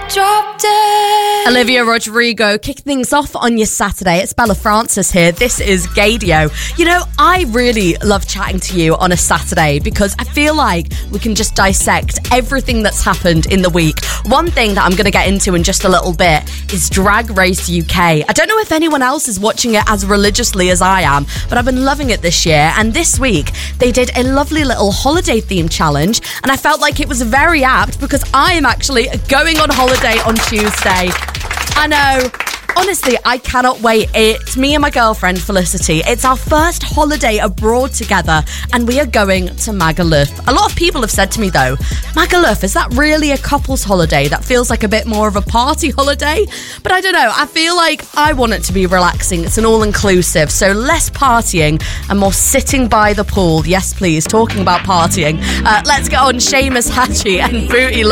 Drop dead. Olivia Rodrigo kicking things off on your Saturday. It's Bella Francis here. This is Gaydio. You know, I really love chatting to you on a Saturday because I feel like we can just dissect everything that's happened in the week. One thing that I'm going to get into in just a little bit is Drag Race UK. I don't know if anyone else is watching it as religiously as I am, but I've been loving it this year. And this week, they did a lovely little holiday theme challenge. And I felt like it was very apt because I am actually going on holiday on Tuesday. I know. Honestly, I cannot wait. It's me and my girlfriend, Felicity. It's our first holiday abroad together, and we are going to Magaluf. A lot of people have said to me, though, Magaluf, is that really a couple's holiday? That feels like a bit more of a party holiday. But I don't know. I feel like I want it to be relaxing. It's an all-inclusive, so less partying and more sitting by the pool. Yes, please, talking about partying. Let's get on Seamus Hatchie and Booty